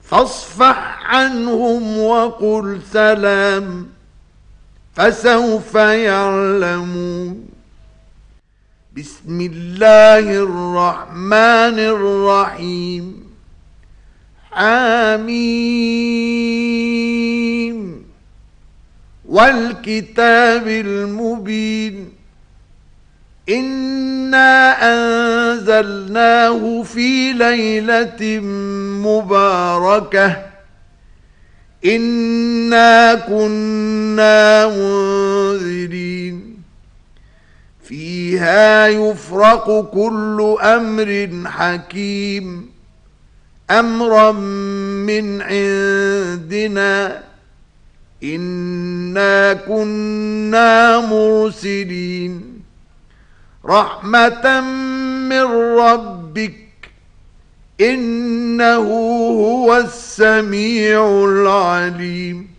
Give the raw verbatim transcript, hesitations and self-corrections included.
فاصفح عنهم وقل سلام فسوف يعلمون. بسم الله الرحمن الرحيم. حميم والكتاب المبين. إنا أنزلناه في ليلة مباركة إنا كنا منذرين فيها يفرق كل أمر حكيم أمرا من عندنا إنا كنا مرسلين رحمة من ربك إنه هو السميع العليم.